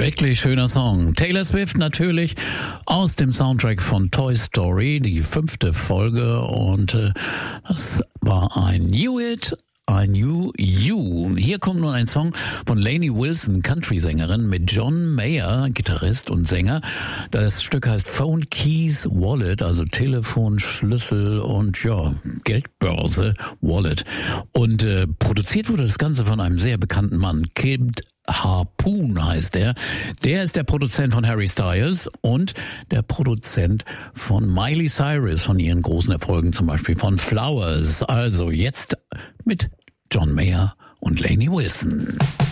Wirklich schöner Song. Taylor Swift natürlich aus dem Soundtrack von Toy Story, die 5. Folge. Und das war ein New Hit. I Knew You. Hier kommt nun ein Song von Lainey Wilson, Country-Sängerin, mit John Mayer, Gitarrist und Sänger. Das Stück heißt Phone Keys Wallet, also Telefon, Schlüssel und ja, Geldbörse, Wallet. Und produziert wurde das Ganze von einem sehr bekannten Mann, Kid Harpoon heißt er. Der ist der Produzent von Harry Styles und der Produzent von Miley Cyrus, von ihren großen Erfolgen, zum Beispiel von Flowers. Also jetzt mit John Mayer und Lainey Wilson.